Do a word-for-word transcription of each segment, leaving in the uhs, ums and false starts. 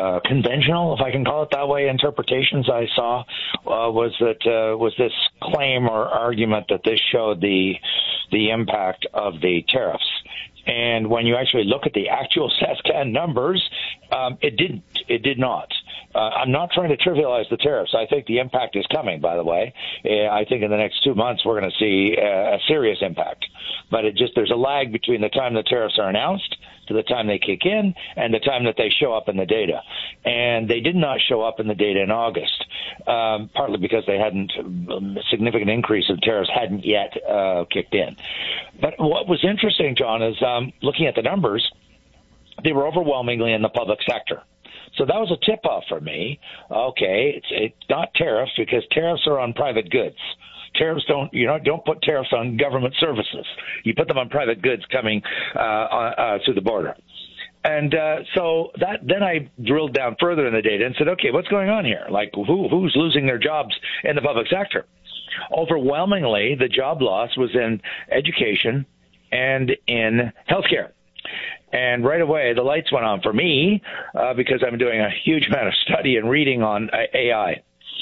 uh, conventional, if I can call it that way, interpretations I saw uh, was that uh, was this claim or argument that this showed the the impact of the tariffs. And when you actually look at the actual SASCAN numbers, um, it didn't. It did not. Uh, I'm not trying to trivialize the tariffs. I think the impact is coming, by the way. Uh, I think in the next two months we're going to see uh, a serious impact. But it just there's a lag between the time the tariffs are announced to the time they kick in and the time that they show up in the data. And they did not show up in the data in August, um, partly because they hadn't, um, a significant increase in tariffs hadn't yet uh, kicked in. But what was interesting, John, is um, looking at the numbers, they were overwhelmingly in the public sector. So that was a tip-off for me. Okay, it's, it's not tariffs because tariffs are on private goods. Tariffs don't, you know, don't put tariffs on government services. You put them on private goods coming uh, uh, through the border. And uh, so that then I drilled down further in the data and said, okay, what's going on here? Like, who who's losing their jobs in the public sector? Overwhelmingly, the job loss was in education and in healthcare. And right away, the lights went on for me uh, because I'm doing a huge amount of study and reading on A I.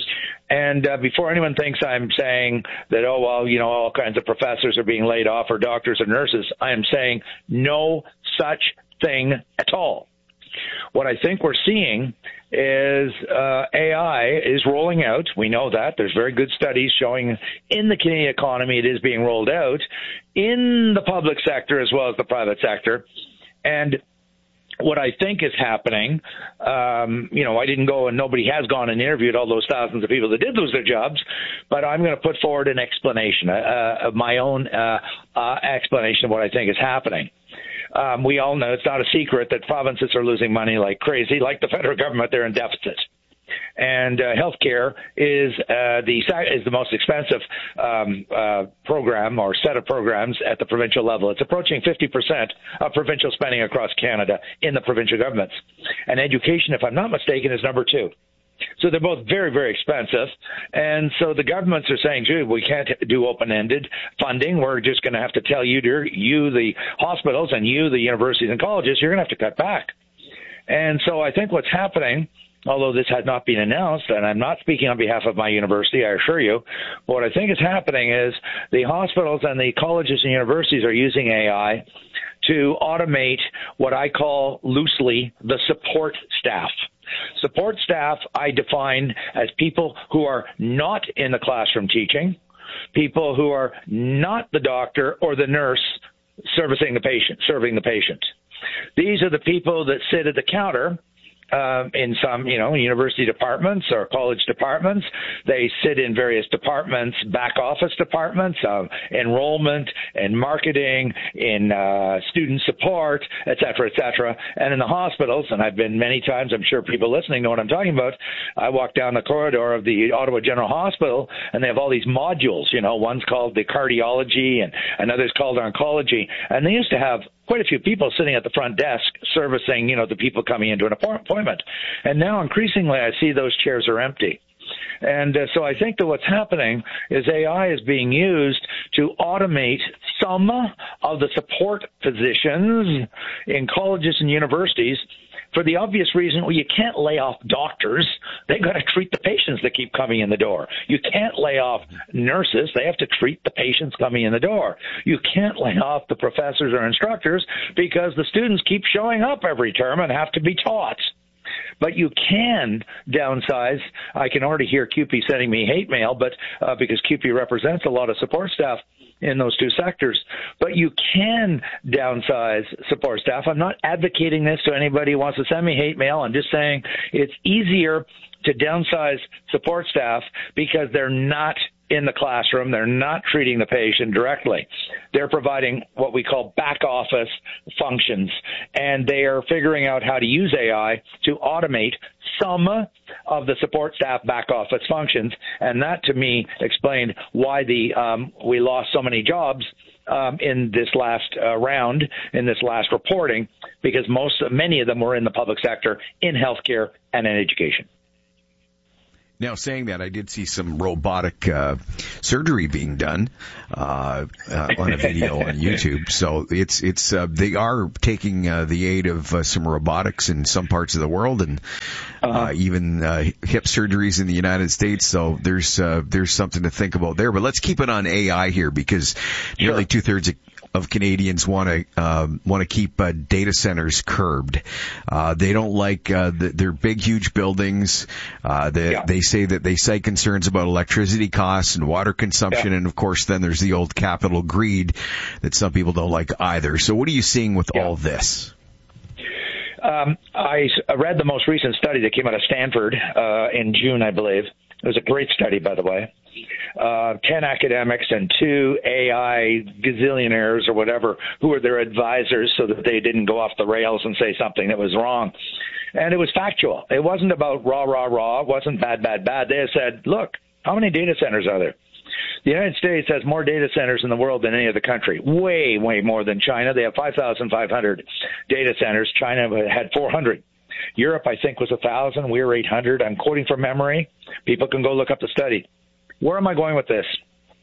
And uh, before anyone thinks I'm saying that, oh, well, you know, all kinds of professors are being laid off or doctors or nurses, I am saying no such thing at all. What I think we're seeing is uh, A I is rolling out. We know that. There's very good studies showing in the Canadian economy it is being rolled out in the public sector as well as the private sector. And what I think is happening, um, you know, I didn't go and nobody has gone and interviewed all those thousands of people that did lose their jobs, but I'm going to put forward an explanation, uh, of my own uh, uh, explanation of what I think is happening. Um, we all know it's not a secret that provinces are losing money like crazy. Like the federal government, they're in deficit. And uh, healthcare is uh, the is the most expensive um, uh, program or set of programs at the provincial level. It's approaching fifty percent of provincial spending across Canada in the provincial governments. And education, if I'm not mistaken, is number two. So they're both very, very expensive. And so the governments are saying, gee, we can't do open-ended funding. We're just going to have to tell you, you, the hospitals, and you, the universities and colleges, you're going to have to cut back. And so I think what's happening, although this has not been announced, and I'm not speaking on behalf of my university, I assure you, but what I think is happening is the hospitals and the colleges and universities are using A I to automate what I call loosely the support staff. Support staff I define as people who are not in the classroom teaching, people who are not the doctor or the nurse servicing the patient, serving the patient. These are the people that sit at the counter Uh, in some, you know, university departments or college departments. They sit in various departments, back office departments, uh, enrollment and marketing, in uh, student support, et cetera, et cetera. And in the hospitals, and I've been many times, I'm sure people listening know what I'm talking about. I walk down the corridor of the Ottawa General Hospital, and they have all these modules. You know, one's called the cardiology and another's called oncology. And they used to have quite a few people sitting at the front desk servicing, you know, the people coming into an appointment. And now increasingly I see those chairs are empty. And uh, so I think that what's happening is A I is being used to automate some of the support positions in colleges and universities for the obvious reason, well, you can't lay off doctors. They've got to treat the patients that keep coming in the door. You can't lay off nurses. They have to treat the patients coming in the door. You can't lay off the professors or instructors because the students keep showing up every term and have to be taught. But you can downsize. I can already hear C U P E sending me hate mail, but uh, because C U P E represents a lot of support staff in those two sectors. But you can downsize support staff. I'm not advocating this to anybody who wants to send me hate mail. I'm just saying it's easier to downsize support staff because they're not in the classroom. They're not treating the patient directly. They're providing what we call back office functions, and they are figuring out how to use A I to automate some of the support staff back office functions. And that, to me, explained why the um, we lost so many jobs um, in this last uh, round, in this last reporting, because most, many of them were in the public sector, in healthcare, and in education. Now, saying that, I did see some robotic uh, surgery being done uh, uh, on a video on YouTube. So it's it's uh, they are taking uh, the aid of uh, some robotics in some parts of the world, and uh, uh, even uh, hip surgeries in the United States. So there's uh, there's something to think about there. But let's keep it on A I here, because nearly two thirds of of Canadians want to um, want to keep uh, data centers curbed. Uh, they don't like uh, the, their big, huge buildings. Uh, they, yeah. they say that they cite concerns about electricity costs and water consumption, yeah. and of course, then there's the old capital greed that some people don't like either. So, what are you seeing with yeah. all this? Um, I read the most recent study that came out of Stanford uh, in June, I believe. It was a great study, by the way. Uh, ten academics and two A I gazillionaires or whatever who were their advisors so that they didn't go off the rails and say something that was wrong. And it was factual. It wasn't about rah, rah, rah. It wasn't bad, bad, bad. They said, look, how many data centers are there? The United States has more data centers in the world than any other country, way, way more than China. They have five thousand five hundred data centers. China had four hundred. Europe, I think, was one thousand. We were eight hundred. I'm quoting from memory. People can go look up the study. Where am I going with this?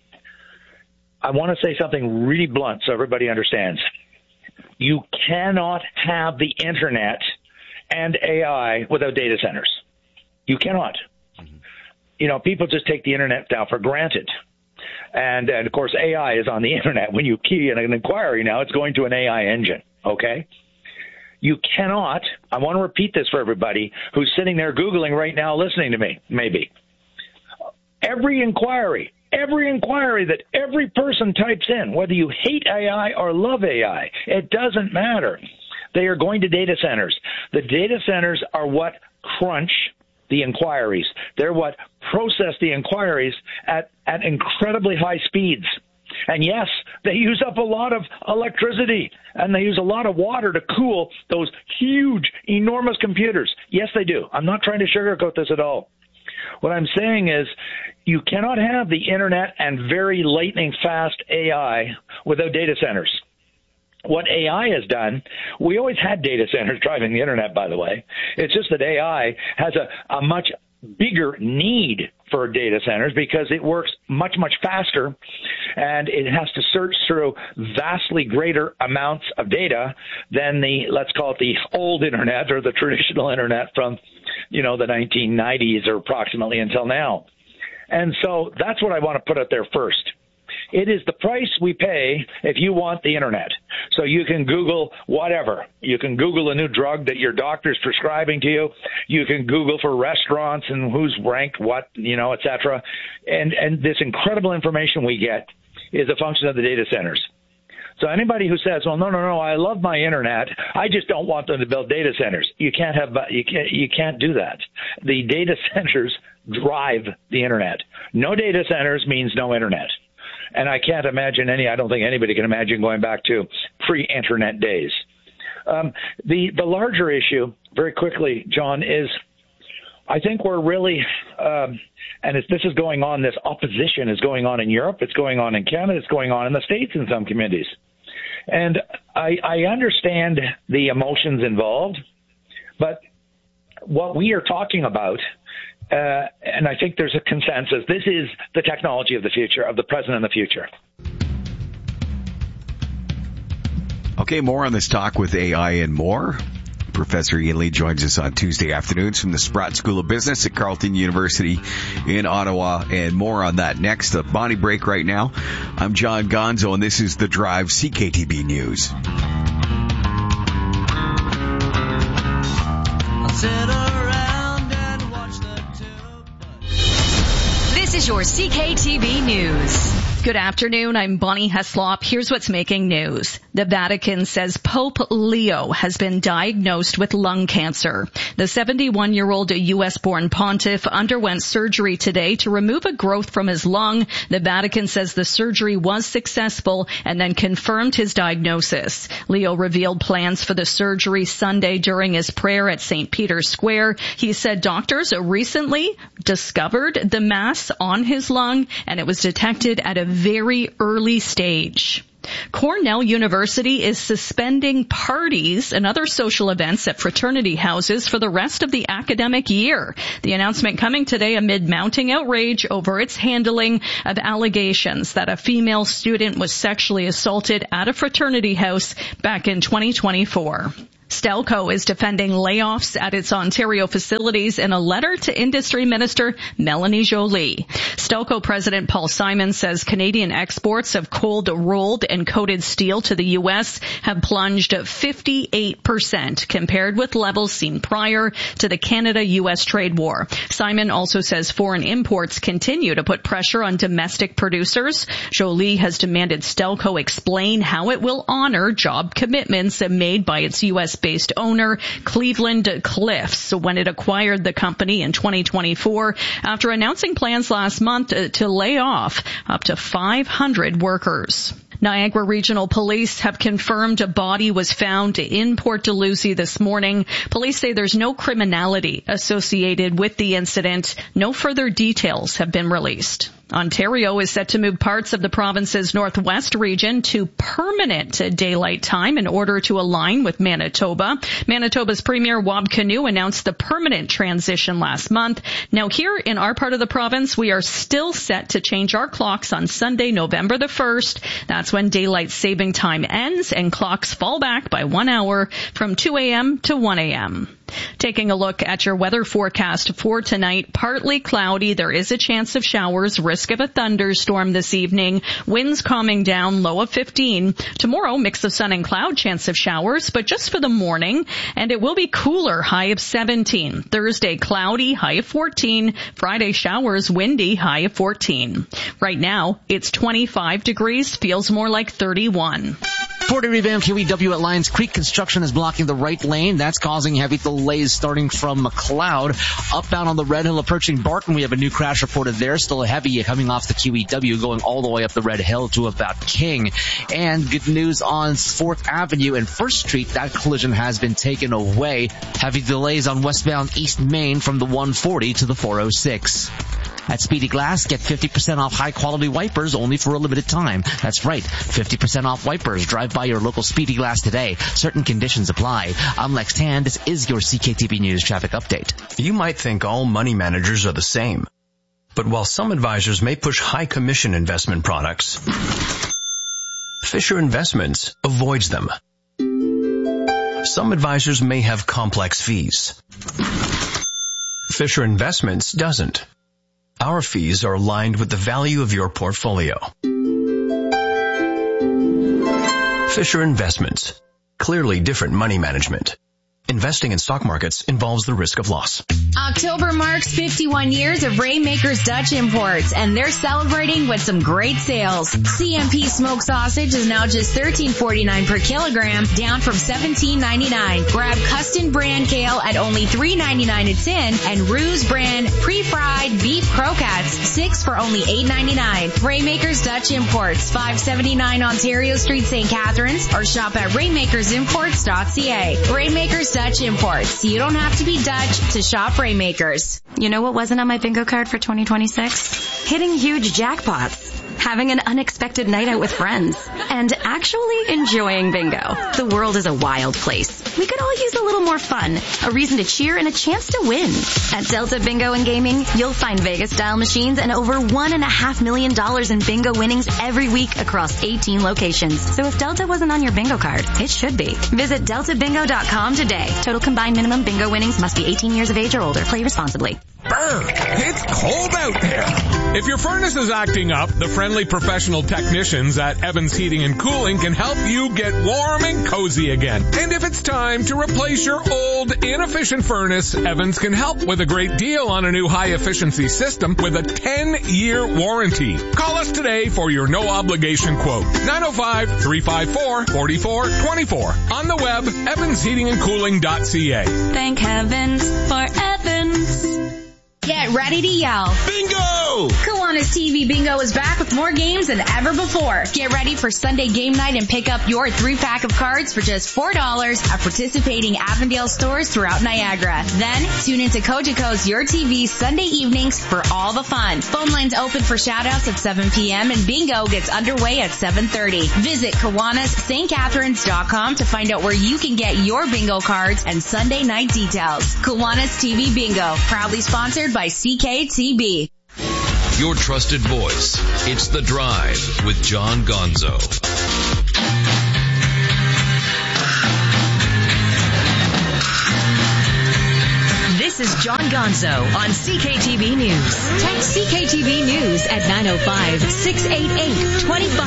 I want to say something really blunt so everybody understands. You cannot have the Internet and A I without data centers. You cannot. Mm-hmm. You know, people just take the Internet now for granted. And, and, of course, A I is on the Internet. When you key in an inquiry now, it's going to an A I engine, okay? You cannot, I want to repeat this for everybody who's sitting there Googling right now listening to me, maybe. Every inquiry, every inquiry that every person types in, whether you hate A I or love A I, it doesn't matter. They are going to data centers. The data centers are what crunch the inquiries. They're what process the inquiries at, at incredibly high speeds. And yes, they use up a lot of electricity, and they use a lot of water to cool those huge, enormous computers. Yes, they do. I'm not trying to sugarcoat this at all. What I'm saying is you cannot have the Internet and very lightning-fast A I without data centers. What A I has done, we always had data centers driving the Internet, by the way. It's just that A I has a, a much bigger need for data centers because it works much, much faster, and it has to search through vastly greater amounts of data than the, let's call it the old Internet or the traditional Internet from, you know, the nineteen nineties or approximately until now. And so that's what I want to put out there first. It is the price we pay if you want the Internet. So you can Google whatever. You can Google a new drug that your doctor's prescribing to you. You can Google for restaurants and who's ranked what, you know, et cetera. And, and this incredible information we get is a function of the data centers. So anybody who says, well, no, no, no, I love my Internet, I just don't want them to build data centers. You can't have, you can't, you can't do that. The data centers drive the Internet. No data centers means no Internet. And I can't imagine any, I don't think anybody can imagine going back to pre-Internet days. Um, the, the larger issue, very quickly, John, is I think we're really, um, and it's, this is going on, this opposition is going on in Europe, it's going on in Canada, it's going on in the States in some communities. And I, I understand the emotions involved, but what we are talking about, uh, and I think there's a consensus, this is the technology of the future, of the present and the future. Okay, more on this talk with A I and more. Professor Ian Lee joins us on Tuesday afternoons from the Sprott School of Business at Carleton University in Ottawa, and more on that next. A Bonnie break right now. I'm John Gonzo, and this is The Drive, C K T B News. I'll sit around and watch the tube. This is your C K T B News. Good afternoon. I'm Bonnie Heslop. Here's what's making news. The Vatican says Pope Leo has been diagnosed with lung cancer. The seventy-one-year-old U S-born pontiff underwent surgery today to remove a growth from his lung. The Vatican says the surgery was successful and then confirmed his diagnosis. Leo revealed plans for the surgery Sunday during his prayer at Saint Peter's Square. He said doctors recently discovered the mass on his lung, and it was detected at a very early stage. Cornell University is suspending parties and other social events at fraternity houses for the rest of the academic year. The announcement coming today amid mounting outrage over its handling of allegations that a female student was sexually assaulted at a fraternity house back in twenty twenty-four. Stelco is defending layoffs at its Ontario facilities in a letter to Industry Minister Melanie Joly. Stelco President Paul Simon says Canadian exports of cold rolled and coated steel to the U S have plunged fifty-eight percent compared with levels seen prior to the Canada-U S trade war. Simon also says foreign imports continue to put pressure on domestic producers. Joly has demanded Stelco explain how it will honor job commitments made by its U S based owner, Cleveland Cliffs, when it acquired the company in twenty twenty-four after announcing plans last month to lay off up to five hundred workers. Niagara Regional Police have confirmed a body was found in Port Dalhousie this morning. Police say there's no criminality associated with the incident. No further details have been released. Ontario is set to move parts of the province's northwest region to permanent daylight time in order to align with Manitoba. Manitoba's Premier Wab Kinew announced the permanent transition last month. Now here in our part of the province, we are still set to change our clocks on Sunday, November the first. That's when daylight saving time ends and clocks fall back by one hour from two a.m. to one a.m. Taking a look at your weather forecast for tonight, partly cloudy. There is a chance of showers, risk of a thunderstorm this evening. Winds calming down, low of fifteen. Tomorrow, mix of sun and cloud, chance of showers, but just for the morning. And it will be cooler, high of seventeen. Thursday, cloudy, high of fourteen. Friday, showers, windy, high of fourteen. Right now, it's twenty-five degrees, feels more like thirty-one. For the revamped Q E W at Lions Creek, construction is blocking the right lane. That's causing heavy delays starting from McLeod. Upbound on the Red Hill approaching Barton, we have a new crash reported there. Still heavy coming off the Q E W, going all the way up the Red Hill to about King. And good news on fourth Avenue and first Street. That collision has been taken away. Heavy delays on westbound East Main from the one forty to the four oh six. At Speedy Glass, get fifty percent off high-quality wipers only for a limited time. That's right, fifty percent off wipers. Drive by your local Speedy Glass today. Certain conditions apply. I'm Lex Tan. This is your C K T V News traffic update. You might think all money managers are the same. But while some advisors may push high commission investment products, Fisher Investments avoids them. Some advisors may have complex fees. Fisher Investments doesn't. Our fees are aligned with the value of your portfolio. Fisher Investments. Clearly different money management. Investing in stock markets involves the risk of loss. October marks fifty-one years of Rainmakers Dutch Imports, and they're celebrating with some great sales. C M P smoked sausage is now just thirteen forty-nine per kilogram, down from seventeen ninety-nine. Grab Custom brand kale at only three ninety-nine a tin, and Ruse brand pre-fried beef croquettes, six for only eight ninety-nine. Rainmakers Dutch Imports, five seventy-nine Ontario Street, Saint Catharines, or shop at rainmakers imports dot c a. Rainmakers Dutch Imports. You don't have to be Dutch to shop Rainmakers. You know what wasn't on my bingo card for twenty twenty-six? Hitting huge jackpots. Having an unexpected night out with friends. And actually enjoying bingo. The world is a wild place. We could all use a little more fun, a reason to cheer, and a chance to win. At Delta Bingo and Gaming, you'll find Vegas-style machines and over one and a half million dollars in bingo winnings every week across eighteen locations. So if Delta wasn't on your bingo card, it should be. Visit delta bingo dot com today. Total combined minimum bingo winnings must be eighteen years of age or older. Play responsibly. Brr, it's cold out there. If your furnace is acting up, the friendly professional technicians at Evans Heating and Cooling can help you get warm and cozy again. And if it's time to replace your old, inefficient furnace, Evans can help with a great deal on a new high-efficiency system with a ten-year warranty. Call us today for your no-obligation quote. nine oh five, three five four, four four two four. On the web, evans heating and cooling dot c a. Thank heavens for Evans. Get ready to yell. Bingo! Kiwanis Kiwanis T V Bingo is back with more games than ever before. Get ready for Sunday game night and pick up your three-pack of cards for just four dollars at participating Avondale stores throughout Niagara. Then, tune into Cogeco's Your T V Sunday evenings for all the fun. Phone lines open for shoutouts at seven p.m. and bingo gets underway at seven thirty. Visit Kiwanis St Catharines dot com to find out where you can get your bingo cards and Sunday night details. Kiwanis T V Bingo, proudly sponsored by C K T B. Your trusted voice. It's The Drive with John Gonzo. This is John Gonzo on C K T V News. Text C K T V News at nine oh five, six eight eight, two five